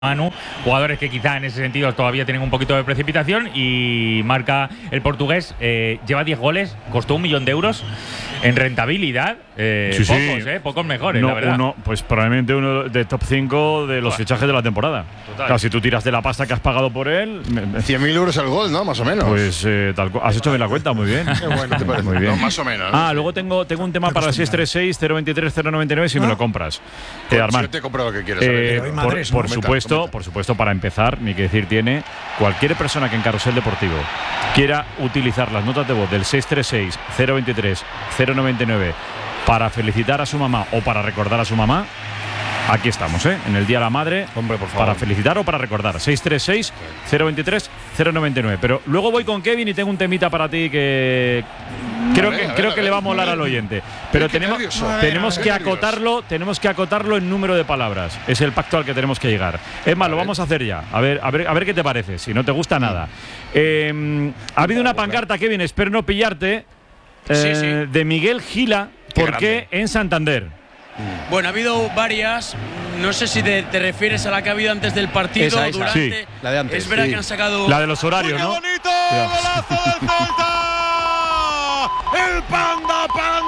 Manu, jugadores que quizá en ese sentido todavía tienen un poquito de precipitación, y marca el portugués, lleva 10 goles, costó 1 millón de euros en rentabilidad, pocos mejores, la verdad. Pues probablemente uno de top 5 de los fichajes de la temporada. Claro, si tú tiras de la pasta que has pagado por él, 100.000 euros al gol, ¿no? Más o menos. Pues has hecho bien la cuenta, muy bien. Bueno, ¿te parece? Muy bien. No, más o menos, ¿no? Luego tengo un tema para el 636-023-099 si me lo compras. Armand, yo te compro lo que quieres. por supuesto, para empezar, ni que decir tiene, cualquier persona que en Carrusel Deportivo quiera utilizar las notas de voz del 636-023-099 para felicitar a su mamá o para recordar a su mamá, aquí estamos, en el Día de la Madre. Hombre, por favor. Para felicitar o para recordar. 636-023-099. Pero luego voy con Kevin y tengo un temita para ti que creo que le va a molar al oyente. Pero tenemos que acotarlo en número de palabras. Es el pacto al que tenemos que llegar. Es más, lo vamos a hacer ya. A ver qué te parece. Si no te gusta nada. Ha habido una pancarta, Kevin, espero no pillarte, de Miguel Gila. ¿Por qué en Santander? Bueno, ha habido varias. No sé si te refieres a la que ha habido antes del partido. Esa. Durante. Sí, la de antes. Es verdad que han sacado. La de los horarios, ¡Qué ¿no? bonito! ¡Golazo del Celta! ¡El Panda,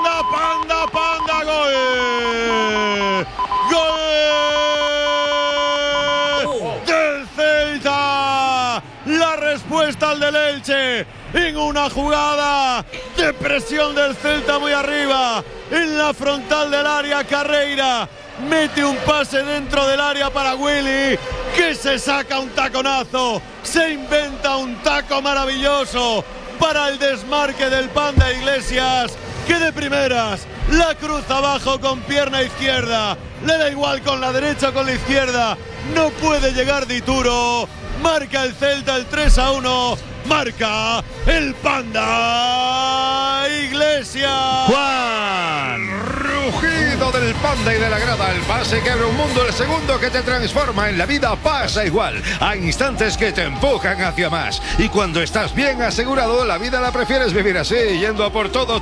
gol! ¡Gol del Celta! La respuesta al del Elche en una jugada de presión del Celta muy arriba, en la frontal del área. Carreira mete un pase dentro del área para Willy, que se saca un taconazo, se inventa un taco maravilloso para el desmarque del Panda Iglesias, que de primeras la cruza abajo con pierna izquierda, le da igual con la derecha o con la izquierda, no puede llegar Dituro. Marca el Celta el 3-1, marca el Panda Iglesias. Juan. Rugido del Panda y de la grada, el pase que abre un mundo, el segundo que te transforma en la vida. Pasa igual, hay instantes que te empujan hacia más, y cuando estás bien asegurado, la vida la prefieres vivir así, yendo a por todo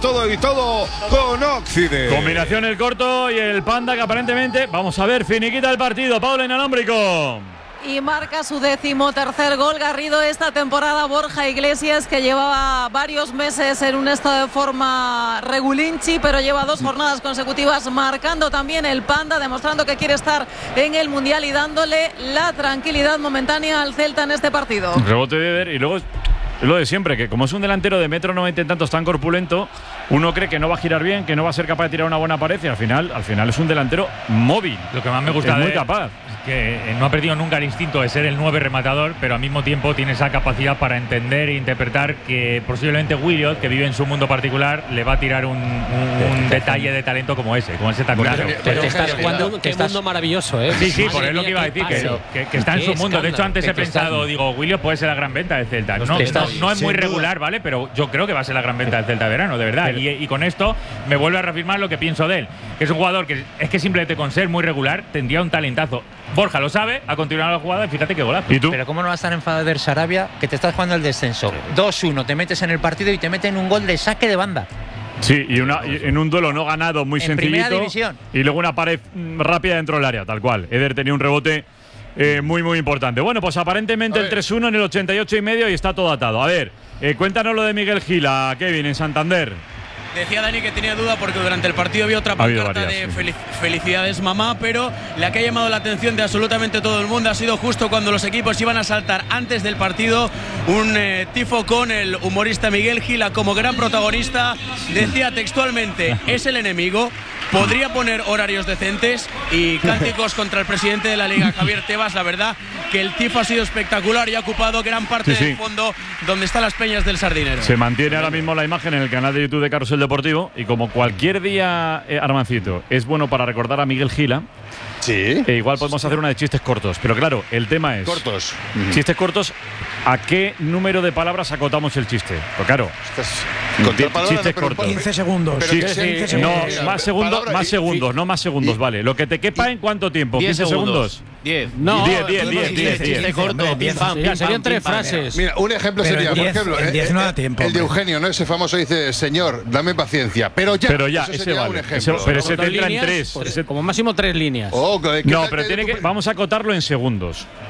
con Oxide. Combinación el corto y el Panda, que aparentemente, vamos a ver, finiquita el partido. Paula Inalámbrico. Y marca su 13º gol Garrido esta temporada. Borja Iglesias, que llevaba varios meses en un estado de forma regulinchi, pero lleva 2 jornadas consecutivas marcando también el Panda, demostrando que quiere estar en el Mundial y dándole la tranquilidad momentánea al Celta en este partido. Rebote de Eder, y luego es lo de siempre, que como es un delantero de 1,90 m y tantos, tan corpulento, uno cree que no va a girar bien, que no va a ser capaz de tirar una buena pared, y al final es un delantero móvil. Lo que más me gusta es de muy él, capaz. que no ha perdido nunca el instinto de ser el 9 rematador, pero al mismo tiempo tiene esa capacidad para entender e interpretar que posiblemente Williot, que vive en su mundo particular, le va a tirar un detalle de talento como ese taconazo. Pero estás jugando un mundo maravilloso, ¿eh? Sí, por eso lo que iba a decir, que está en su mundo. De hecho, antes he pensado, Williot puede ser la gran venta del Celta. No es muy regular, ¿vale? Pero yo creo que va a ser la gran venta del Celta de verano, de verdad. Y con esto me vuelve a reafirmar lo que pienso de él, que es un jugador que es que simplemente con ser muy regular tendría un talentazo. Borja lo sabe, ha continuado la jugada y fíjate qué golazo. ¿Y tú? Pero ¿cómo no vas a estar enfadado del Sarabia, que te estás jugando el descenso? 2-1, te metes en el partido y te meten un gol de saque de banda. Sí, y en un duelo no ganado muy sencillito, y luego una pared rápida dentro del área, tal cual. Eder tenía un rebote muy importante. Bueno, pues aparentemente el 3-1 en el 88,5 y está todo atado. A ver, cuéntanos lo de Miguel Gila, Kevin, en Santander. Decía Dani que tenía duda porque durante el partido había otra pancarta de felicidades mamá, pero la que ha llamado la atención de absolutamente todo el mundo ha sido justo cuando los equipos iban a saltar antes del partido un tifo con el humorista Miguel Gila como gran protagonista. Decía textualmente: es el enemigo, podría poner horarios decentes, y cánticos contra el presidente de la Liga, Javier Tebas. La verdad que el tifo ha sido espectacular y ha ocupado gran parte del fondo donde están las peñas del Sardinero. Se mantiene ahora mismo la imagen en el canal de YouTube de Carrusel Deportivo, y como cualquier día, Armancito, es bueno para recordar a Miguel Gila. Sí. Igual podemos hacer una de chistes cortos, pero claro, el tema es… Cortos. Chistes cortos, ¿a qué número de palabras acotamos el chiste? Pues claro, chistes cortos. 15 segundos. Sí, no, más segundos, vale. Lo que te quepa en cuánto tiempo, 15 segundos. 10. No, 10. corto. Serían 3 frases. Mira, un ejemplo sería, por ejemplo, el de Eugenio, ¿no? Ese famoso dice, señor, dame paciencia. Pero ya, ese vale. Un ejemplo. Pero ese te entra en 3. Como máximo 3 líneas. No, pero vamos a acotarlo en segundos.